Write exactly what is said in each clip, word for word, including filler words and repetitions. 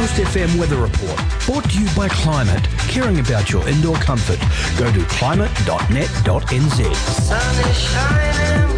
Most F M Weather Report, brought to you by Climate, caring about your indoor comfort. Go to climate dot net dot n z. Sun is shining,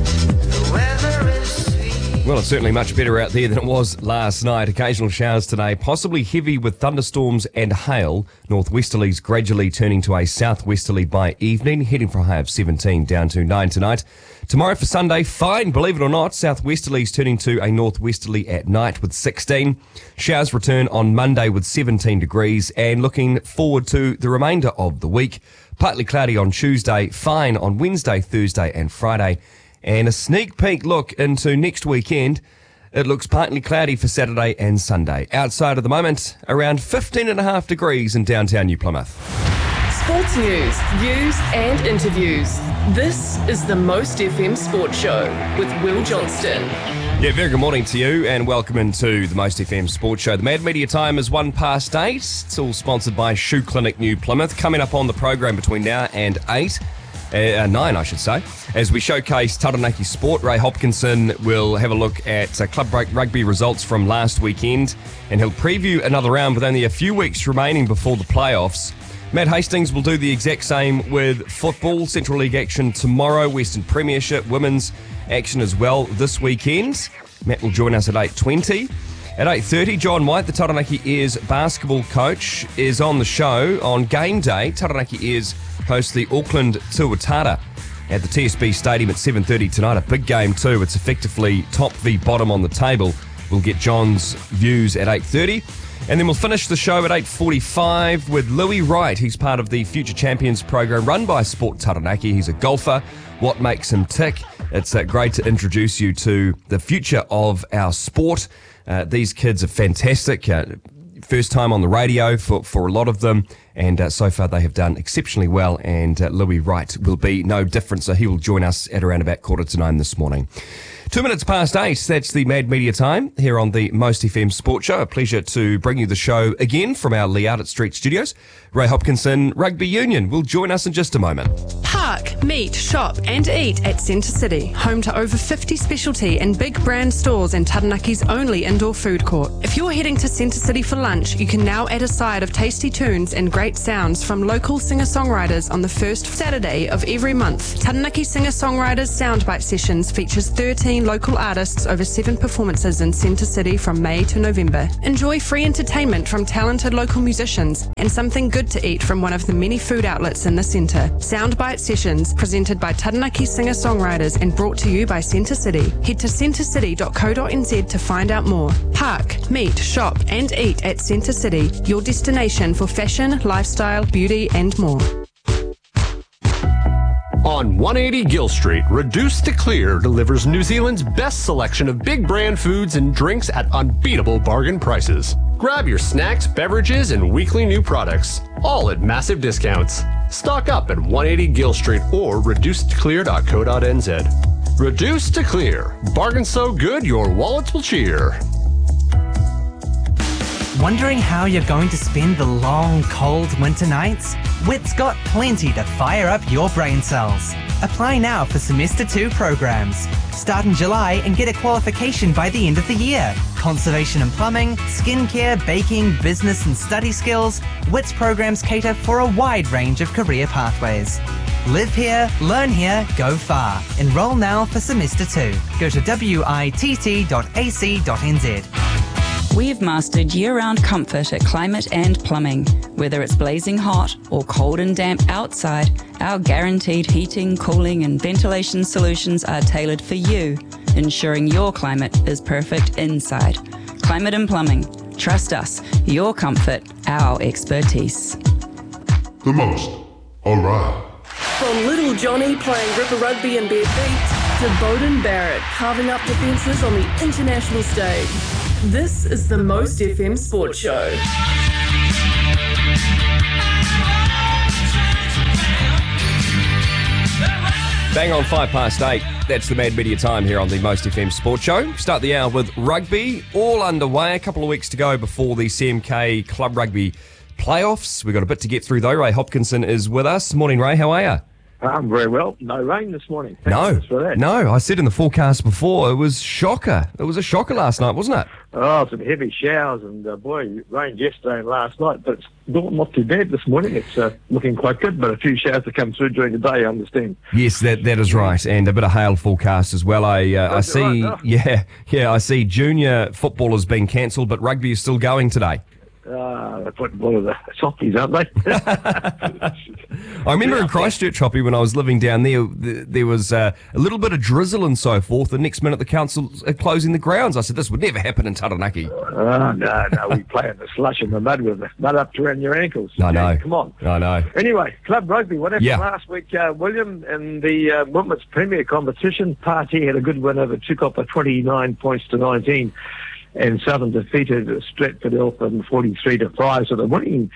the weather is sweet. Well, it's certainly much better out there than it was last night. Occasional showers today, possibly heavy with thunderstorms and hail. Northwesterlies gradually turning to a southwesterly by evening, heading for a high of seventeen down to nine tonight. Tomorrow for Sunday, fine, believe it or not. Southwesterlies turning to a northwesterly at night with sixteen. Showers return on Monday with seventeen degrees, and looking forward to the remainder of the week. Partly cloudy on Tuesday, fine on Wednesday, Thursday and Friday. And a sneak peek look into next weekend. It looks partly cloudy for Saturday and Sunday. Outside at the moment, around fifteen and a half degrees in downtown New Plymouth. Sports news, views and interviews. This is the Most F M Sports Show with Will Johnston. Yeah, very good morning to you and welcome into the Most F M Sports Show. The Mad Media time is one past eight. It's all sponsored by Shoe Clinic New Plymouth. Coming up on the program between now and eight. Uh, nine, I should say. As we showcase Taranaki sport, Ray Hopkinson will have a look at uh, club rugby results from last weekend, and he'll preview another round with only a few weeks remaining before the playoffs. Matt Hastings will do the exact same with football. Central League action tomorrow, Western Premiership, women's action as well this weekend. Matt will join us at eight twenty. At eight thirty, John White, the Taranaki Airs basketball coach, is on the show. On game day, Taranaki Airs host the Auckland Tuatara at the T S B Stadium at seven thirty tonight. A big game too. It's effectively top v bottom on the table. We'll get John's views at eight thirty. And then we'll finish the show at eight forty-five with Louis Wright. He's part of the Future Champions program run by Sport Taranaki. He's a golfer. What makes him tick? It's uh, great to introduce you to the future of our sport. Uh, these kids are fantastic. Uh, first time on the radio for, for a lot of them. And uh, so far they have done exceptionally well. And uh, Louis Wright will be no different. So he will join us at around about quarter to nine this morning. Two minutes past eight, that's the Mad Media time here on the Most F M Sports Show. A pleasure to bring you the show again from our Liardit Street studios. Ray Hopkinson, Rugby Union, will join us in just a moment. Park, meet, shop and eat at Centre City, home to over fifty specialty and big brand stores and Taranaki's only indoor food court. If you're heading to Centre City for lunch, you can now add a side of tasty tunes and great sounds from local singer-songwriters on the first Saturday of every month. Taranaki Singer-Songwriters Soundbite Sessions features thirteen local artists over seven performances in Centre City from May to November. Enjoy free entertainment from talented local musicians and something good to eat from one of the many food outlets in the centre. Soundbite Sessions, presented by Taranaki Singer-Songwriters and brought to you by Centre City. Head to centre city dot co dot n z to find out more. Park, meet, shop and eat at Centre City, your destination for fashion, lifestyle, beauty and more. On one eighty Gill Street, Reduce to Clear delivers New Zealand's best selection of big brand foods and drinks at unbeatable bargain prices. Grab your snacks, beverages, and weekly new products, all at massive discounts. Stock up at one eighty Gill Street or reduce to clear dot co dot n z. Reduce to Clear. Bargains so good your wallets will cheer. Wondering how you're going to spend the long, cold winter nights? Wit's got plenty to fire up your brain cells. Apply now for Semester two programs. Start in July and get a qualification by the end of the year. Conservation and plumbing, skincare, baking, business and study skills, Wit's programs cater for a wide range of career pathways. Live here, learn here, go far. Enroll now for Semester two. Go to witt dot a c dot n z. We've mastered year-round comfort at Climate and Plumbing. Whether it's blazing hot or cold and damp outside, our guaranteed heating, cooling and ventilation solutions are tailored for you, ensuring your climate is perfect inside. Climate and Plumbing. Trust us. Your comfort, our expertise. The most. All right. From little Johnny playing ripper rugby in bare feet to Bowden Barrett carving up defences on the international stage. This is the Most F M Sports Show. Bang on five past eight. That's the Mad Media time here on the Most F M Sports Show. Start the hour with rugby, all underway. A couple of weeks to go before the C M K Club Rugby playoffs. We've got a bit to get through though. Ray Hopkinson is with us. Morning, Ray. How are you? I'm very well. No rain this morning. No, Thanks for that. no. I said in the forecast before, it was shocker. It was a shocker last night, wasn't it? Oh, some heavy showers, and uh, boy, it rained yesterday and last night, but it's not, not too bad this morning. It's uh, looking quite good, but a few showers to come through during the day, I understand. Yes, that that is right, and a bit of hail forecast as well. I uh, I Is it see, right? Oh. yeah, yeah. I see junior football has been cancelled, but rugby is still going today. Uh, the football of the softies, aren't they? I remember in Christchurch, Hoppy, when I was living down there, th- there was uh, a little bit of drizzle and so forth. The next minute, the council are closing the grounds. I said, this would never happen in Taranaki. Oh, no, no, we play in the slush and the mud with the mud up to around your ankles. I know. Come on. I know. Anyway, club rugby, what happened Yeah. last week, uh, William, in the uh, Women's Premier Competition? Party had a good win over Tukopa, twenty-nine points to nineteen, and Southern defeated Stratford Eltham forty-three to five. So the winning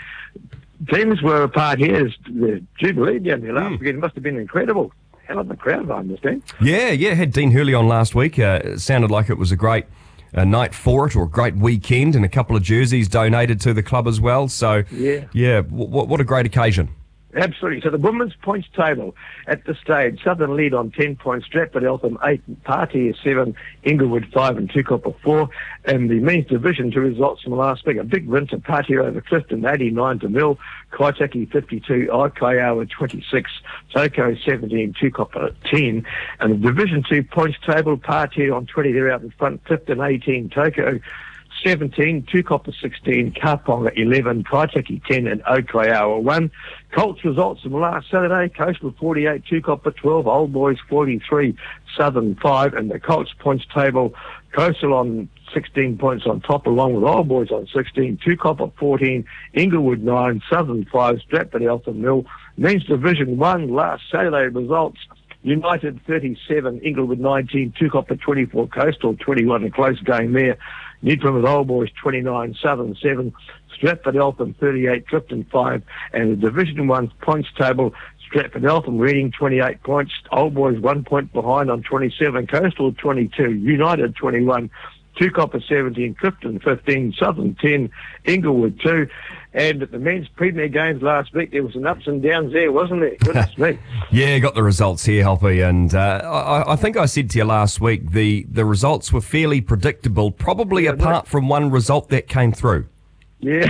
teams were apart here. The Jubilee down there last Mm. weekend must have been incredible. Hell of a crowd, I understand. Yeah, yeah. Had Dean Hurley on last week. Uh, it sounded like it was a great uh, night for it, or a great weekend, and a couple of jerseys donated to the club as well. So, Yeah. yeah. W- w- what a great occasion. Absolutely. So the women's points table at this stage, Southern lead on ten points, Stratford Eltham eight, Party is seven, Inglewood five and Tukopa four. And the men's division, two results from last week, a big win to Party over Clifton, eighty-nine to nil, Kaitaki fifty-two, Aikaioa twenty-six, Toko seventeen, Tukopa ten. And the division two points table, Party on twenty, they're out in front, Clifton eighteen, Toko seventeen, Tukopa sixteen, Kaponga eleven, Kaitaki ten and Aikaioa one. Colts results from last Saturday, Coastal forty-eight, Tukopa twelve, Old Boys forty-three, Southern five, and the Colts points table, Coastal on sixteen points on top, along with Old Boys on sixteen, Tukopa fourteen, Inglewood nine, Southern five, Stratford Eltham nil. Men's Division one, last Saturday results, United thirty-seven, Inglewood nineteen, Tukopa twenty-four, Coastal twenty-one, a close game there. Newton with Old Boys twenty-nine, Southern seven, Stratford Eltham thirty-eight, Clifton five, and the Division one points table, Stratford Eltham Reading twenty-eight points, Old Boys one point behind on twenty-seven, Coastal twenty-two, United twenty-one, Tukopa seventeen, Clifton fifteen, Southern ten, Inglewood two. And at the men's premier games last week, there was some ups and downs there, wasn't there? Goodness me. Yeah, got the results here, Hoppy, and uh, I, I think I said to you last week the, the results were fairly predictable, probably Yeah, apart from one result that came through. Yeah,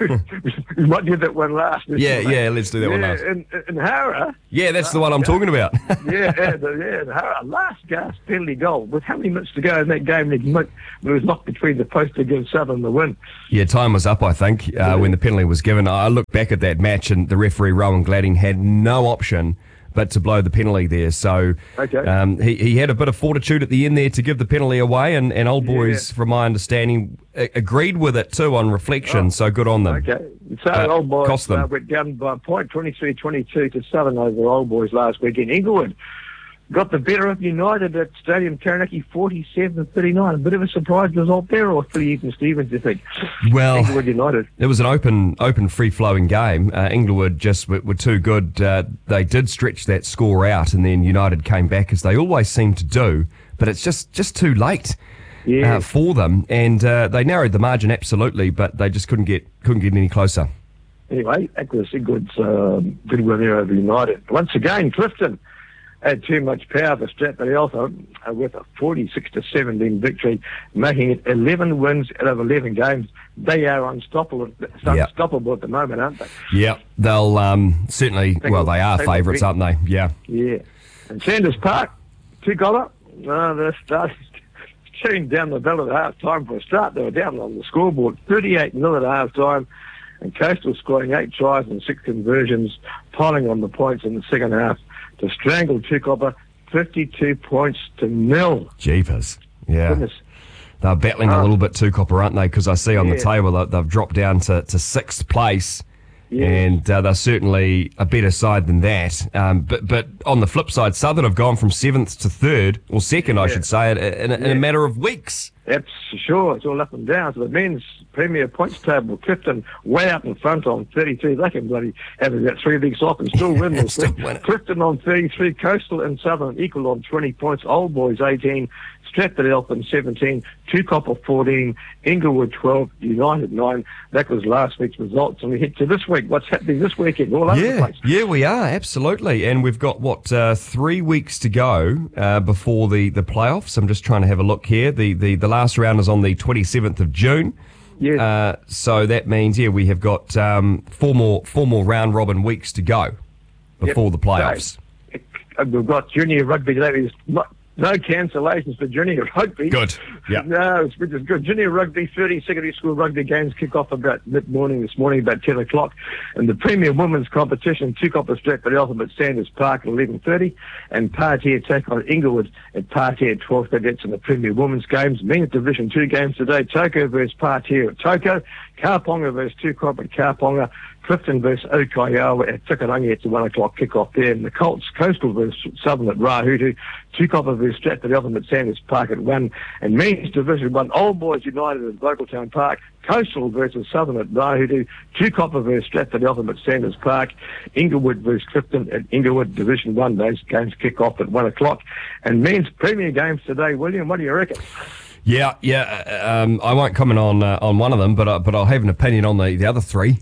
we might do that one last. Yeah, yeah, let's do that yeah, one last. In, in Hara, Yeah, that's the one I'm talking about. yeah, yeah, the, yeah, the Hara, last gasp penalty goal. With how many minutes to go in that game, it was knocked between the post to give Southern the win. Yeah, time was up, I think, uh, when the penalty was given. I look back at that match, and the referee, Rowan Gladding, had no option but to blow the penalty there. So Okay. um, he, he had a bit of fortitude at the end there to give the penalty away, and, and Old Boys, Yeah. from my understanding, a- agreed with it too on reflection, Oh, so good on them. Okay, so Uh, Old Boys cost them. uh, went down by a point, twenty-three twenty-two to Southern over Old Boys last week in Inglewood. Got the better of United at Stadium Taranaki, forty-seven thirty-nine. A bit of a surprise result there, or for Ethan Stevens, do you think? Well, Inglewood United. it was an open, open, free-flowing game. Uh, Inglewood just were, were too good. Uh, they did stretch that score out, and then United came back, as they always seem to do. But it's just, just too late Yeah. uh, for them, and uh, they narrowed the margin absolutely, but they just couldn't get, couldn't get any closer. Anyway, that was a good, um, good win there over United. Once again, Clifton had too much power for Stratford Eltham uh, with a forty-six to seventeen victory, making it eleven wins out of eleven games. They are unstoppable, Yeah. unstoppable at the moment, aren't they? Yeah, they'll um, certainly, They well, will- they are they will favourites, beat- aren't they? Yeah. Yeah. And Sanders Park, two goller. Uh, they're starting, shooting down the bell at half time for a start. They were down on the scoreboard, thirty-eight nil at half time. And Coastal scoring eight tries and six conversions, piling on the points in the second half to strangle Tukopa, fifty-two points to nil. Jeepers. Yeah. Goodness. They're battling a Ah. little bit too, Copper, aren't they? Because I see on the Yeah. table that they've dropped down to, to sixth place. Yeah. And uh, they're certainly a better side than that. Um, but but on the flip side, Southern have gone from seventh to third, or second, I Yeah. should say, in, in, in Yeah. a matter of weeks. That's for sure. It's all up and down. So the men's premier points table, Clifton way up in front on thirty-two. They can bloody have about three weeks off and still win this Still thing. win it. Clifton on thirty-three, Coastal and Southern equal on twenty points. Old Boys eighteen, Stratford Eltham seventeen, Two Copper fourteen, Inglewood twelve, United nine. That was last week's results, and we head to this week. What's happening this weekend? All over the Yeah, place. yeah, we are, absolutely. And we've got, what, uh, three weeks to go uh, before the, the playoffs. I'm just trying to have a look here. The, the, the last round is on the twenty-seventh of June. Yes. Uh, so that means, yeah, we have got um, four more four more round robin weeks to go before Yep. the playoffs. So, uh, we've got junior rugby today. There's not, no cancellations for junior rugby. Good. Yeah. No, it's, which is good. Junior rugby, thirty secondary school rugby games kick off about mid-morning this morning, about ten o'clock. And the Premier Women's Competition, Two Copper Stratford Eltham at Sanders Park at eleven thirty. And Partia take on Inglewood at Partia at twelve thirty. That's in the Premier Women's games. Men's Division two games today. Toko versus Partia at Toko. Karponga versus Two Copper at Karponga. Clifton versus Okayawa at Tikarangi. It's a one o'clock kick-off there. And the Colts, Coastal versus Southern at Rahutu. Two Copper versus Stratford Eltham at Sanders Park at one. And Men's Division one, Old Boys United at Vocaltown Park. Coastal versus Southern at Rahutu. Two Copper versus Stratford Eltham at Sanders Park. Inglewood versus Clifton at Inglewood Division one. Those games kick off at one o'clock. And men's Premier games today. William, what do you reckon? Yeah, yeah. Um, I won't comment on uh, on one of them, but uh, but I'll have an opinion on the, the other three.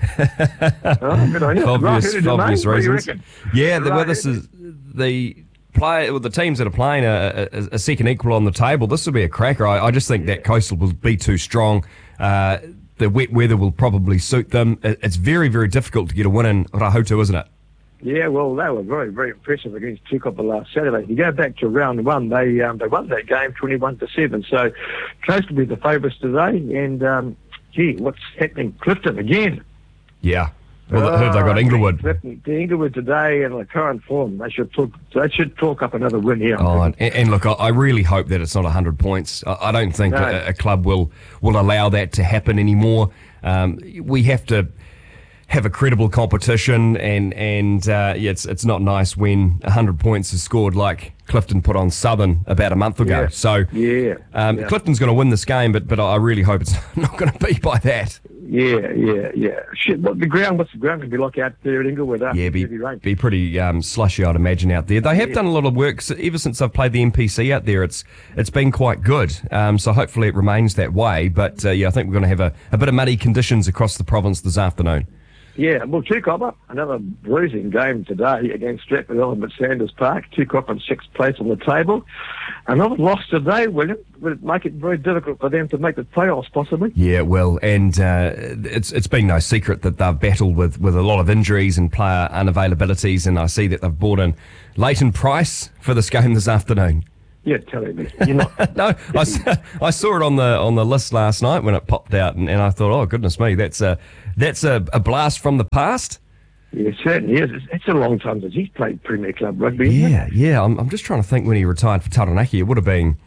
Oh, good on you. For obvious, Right, for obvious what do you reasons. reckon? Yeah, the, well, Right, this is the play. Well, the teams that are playing a, a, a second equal on the table. This will be a cracker. I, I just think that Coastal will be too strong. Uh, the wet weather will probably suit them. It, it's very, very difficult to get a win in Rahutu, isn't it? Yeah, well, they were very, very impressive against Two Copper last Saturday. If you go back to round one, they um, they won that game twenty-one to seven. So Coast will be the favourites today. And, um, gee, what's happening? Clifton again. Yeah. Well, I heard they got Oh, Inglewood. Clifton, the Inglewood today in the current form. They should talk. They should talk up another win here. Oh, and, and look, I, I really hope that it's not one hundred points. I, I don't think No. a, a club will, will allow that to happen anymore. Um, we have to have a credible competition, and and uh, yeah, it's it's not nice when one hundred points is scored like Clifton put on Southern about a month ago. Yeah. So Yeah. um, Yeah. Clifton's going to win this game, but but I really hope it's not going to be by that. Yeah, yeah, yeah. Shit, what the ground? What's the ground going to be like out there at Inglewood? After Yeah, be, heavy rain? be pretty um, slushy, I'd imagine, out there. They have done a lot of work so ever since I've played the N P C out there. It's it's been quite good. Um, so hopefully it remains that way. But uh, yeah, I think we're going to have a, a bit of muddy conditions across the province this afternoon. Yeah, well, Two Copper, another bruising game today against Stratford Eltham at Sanders Park. Two Copper in sixth place on the table. Another loss today, William. Would it make it very difficult for them to make the playoffs, possibly? Yeah, well, and uh, it's it's been no secret that they've battled with, with a lot of injuries and player unavailabilities, and I see that they've brought in Leighton Price for this game this afternoon. Yeah, telling me. You're not. No, I, s- I saw it on the on the list last night when it popped out, and, and I thought, oh goodness me, that's a that's a, a blast from the past. Yeah, certainly is. It's, it's a long time since he's played Premier Club rugby. isn't it? Yeah, yeah. I'm I'm just trying to think when he retired for Taranaki. It would have been,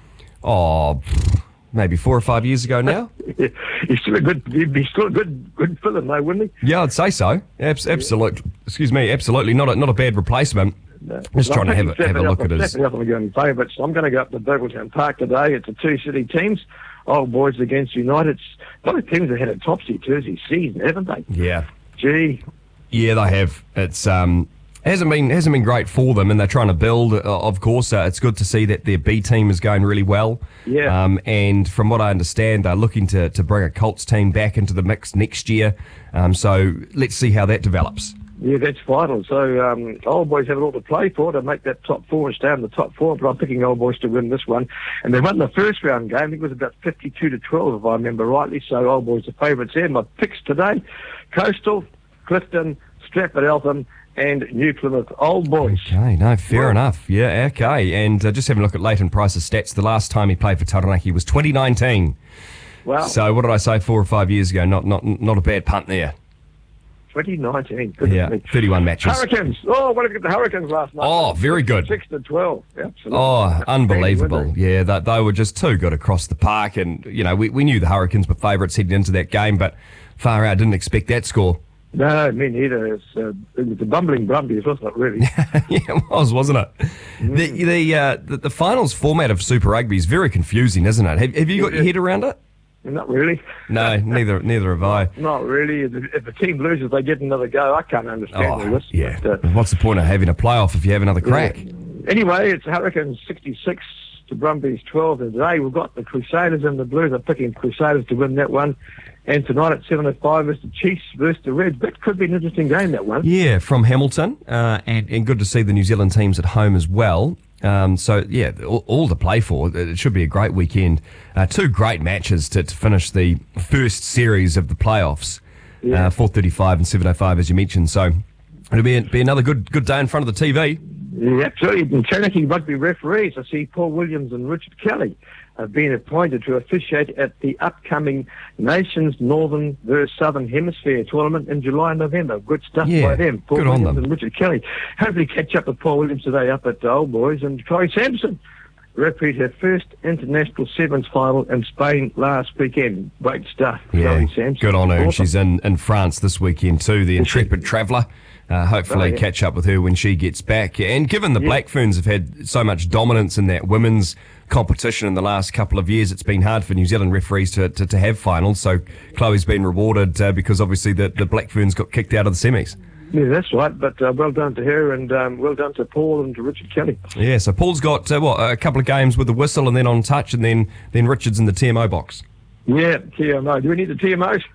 oh, maybe four or five years ago now. Yeah, he's still a good. He'd be still a good, good filler, though, wouldn't he? Yeah, I'd say so. Abs- absolute. Excuse me, absolutely not a, not a bad replacement. No. Just Well, trying to I'm have a, picking have a Stratford look at Eltham- his. Stratford Eltham are going favourites. I'm going to go up to Burgletown Park today. It's the two city teams. Old Boys against United. Both teams have had a topsy-turvy season, haven't they? Yeah, Gee, yeah, they have. It's um hasn't been hasn't been great for them, and they're trying to build. Uh, of course, uh, it's good to see that their B team is going really well. Yeah. Um, and from what I understand, they're looking to to bring a Colts team back into the mix next year. Um, so let's see how that develops. yeah, that's vital. So um, Old Boys have it all to play for to make that top four and stay in the top four. But I'm picking Old Boys to win this one. And they won the first round game. I think it was about fifty-two to twelve, if I remember rightly. So Old Boys are favourites there. My picks today: Coastal, Clifton, Stratford Eltham, and New Plymouth Old Boys. Okay, no, fair Well- enough. Yeah, okay. And uh, just having a look at Leighton Price's stats, the last time he played for Taranaki was twenty nineteen. Wow, So what did I say four or five years ago? Not not not a bad punt there. twenty nineteen. Goodness Yeah, me. thirty-one matches. Hurricanes. Oh, what did we get the Hurricanes last night? Oh, very good. Six to twelve. Absolutely. Oh, Outstanding, unbelievable. weren't they? Yeah, they, they were just too good across the park. And, you know, we, we knew the Hurricanes were favourites heading into that game, but far out, didn't expect that score. No, me neither. It's, uh, it was the bumbling Brumbies, wasn't it, really? Yeah, it was, wasn't it? The the, uh, the the finals format of Super Rugby is very confusing, isn't it? Have, have you got your head around it? Not really. No, neither neither have I. Not really. If the, if the team loses, they get another go. I can't understand all Oh, this. yeah. But, uh, What's the point of having a playoff if you have another crack? anyway, it's Hurricanes sixty-six, to Brumbies twelve. And today we've got the Crusaders and the Blues are picking Crusaders to win that one. And tonight at seven oh five is the Chiefs versus the Reds. That could be an interesting game, that one. Yeah, from Hamilton, uh, and, and good to see the New Zealand teams at home as well. Um, so, yeah, all, all to play for. It should be a great weekend. Uh, two great matches to, to finish the first series of the playoffs, Yeah. uh, four thirty-five and seven oh five, as you mentioned. So it'll be, be another good good day in front of the T V. Yeah, absolutely. And Taranaki rugby referees, I see Paul Williams and Richard Kelly have been appointed to officiate at the upcoming Nations Northern versus Southern Hemisphere tournament in July and November. Good stuff Yeah, by them. Paul good on Williams them. and Richard Kelly. Hopefully catch up with Paul Williams today up at the Old Boys. And Chloe Sampson refereed her first international sevens final in Spain last weekend. Great stuff. Yeah, Chloe Sampson. good on her. And Awesome. she's in, in France this weekend too, the intrepid traveller. Uh, hopefully Oh, yeah. catch up with her when she gets back. And given the Black Ferns have had so much dominance in that women's competition in the last couple of years, it's been hard for New Zealand referees to, to, to have finals. So Chloe's been rewarded uh, because obviously the, the Black Ferns got kicked out of the semis. Yeah, that's right. But uh, well done to her, and um, well done to Paul and to Richard Kelly. Yeah, so Paul's got uh, what, a couple of games with the whistle and then on touch, and then, then Richard's in the T M O box. Yeah, T M O. Do we need the T M Os?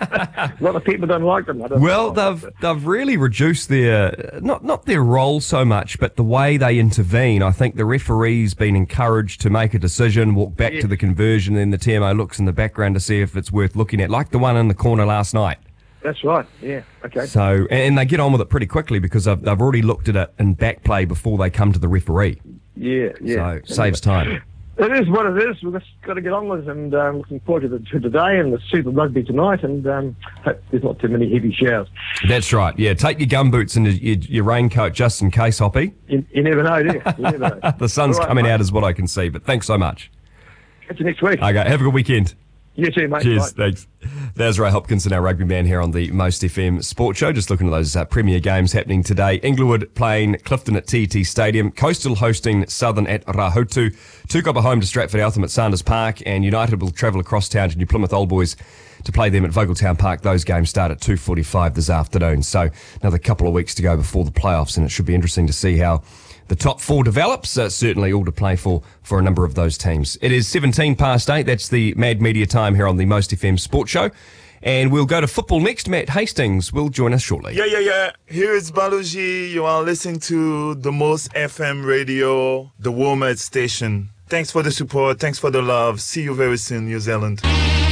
A lot of people don't like them. I don't Well, know. they've they've really reduced their not not their role so much, but the way they intervene. I think the referee's been encouraged to make a decision, walk back Yeah. to the conversion, then the T M O looks in the background to see if it's worth looking at, like the one in the corner last night. That's right. Yeah. Okay. So, and they get on with it pretty quickly because they've, they've already looked at it in back play before they come to the referee. Yeah. Yeah. So, saves time. It is what it is. We've just got to get on with it, and um, looking forward to, the, to today and the Super Rugby tonight, and um, hope there's not too many heavy showers. That's right. Yeah, take your gumboots and your, your raincoat just in case, Hoppy. You, you never know, do you? You never know. The sun's All right, coming mate. out is what I can see, but thanks so much. Catch you next week. Okay, have a good weekend. You too, mate. Cheers, Bye. thanks. There's Ray Hopkinson, our rugby man here on the Most F M Sports Show. Just looking at those uh, premier games happening today. Inglewood playing Clifton at T T Stadium. Coastal hosting Southern at Rahutu. Tukapa home to Stratford Eltham at Sanders Park. And United will travel across town to New Plymouth Old Boys to play them at Vogeltown Park. Those games start at two forty-five this afternoon. So another couple of weeks to go before the playoffs, and it should be interesting to see how the top four develops. Uh, certainly all to play for for a number of those teams. It is seventeen past eight. That's the Mad Media time here on the Most F M Sports Show. And we'll go to football next. Matt Hastings will join us shortly. Yeah, yeah, yeah. Here is Baluji. You are listening to the Most F M Radio, the Womet station. Thanks for the support. Thanks for the love. See you very soon, New Zealand.